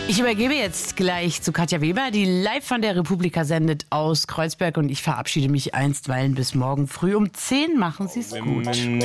Ich übergebe jetzt gleich zu Katja Weber, die live von der Republika sendet aus Kreuzberg. Und ich verabschiede mich einstweilen bis morgen früh um 10. Machen Sie es gut.